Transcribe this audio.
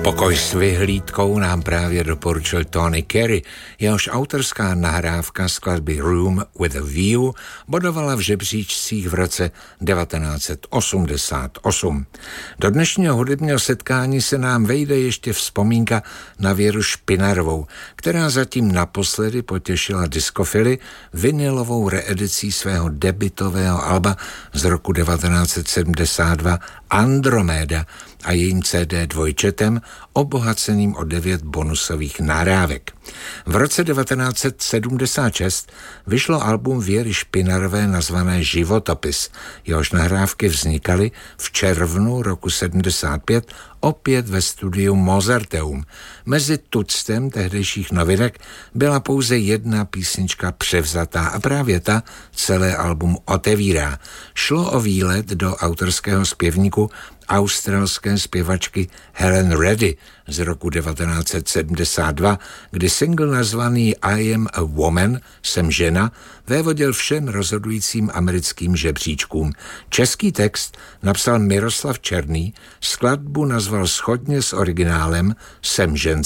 Pokoj s vyhlídkou nám právě doporučil Tony Carey, jehož autorská nahrávka skladby Room with a View bodovala v žebříčcích v roce 1988. Do dnešního hudebního setkání se nám vejde ještě vzpomínka na Věru Špinarovou, která zatím naposledy potěšila diskofily vinylovou reedicí svého debutového alba z roku 1972 Andromeda a jejím CD dvojčetem obohaceným o 9 bonusových nahrávek. V roce 1976 vyšlo album Věry Špinarové nazvané Životopis. Jehož nahrávky vznikaly v červnu roku 75 opět ve studiu Mozarteum. Mezi tuctem tehdejších novinek byla pouze jedna písnička převzatá a právě ta celé album otevírá. Šlo o výlet do autorského zpěvníku australské zpěvačky Helen Reddy z roku 1972, kdy single nazvaný I Am a Woman, jsem žena, vévodil všem rozhodujícím americkým žebříčkům. Český text napsal Miroslav Černý, skladbu nazval shodně s originálem Jsem ženská.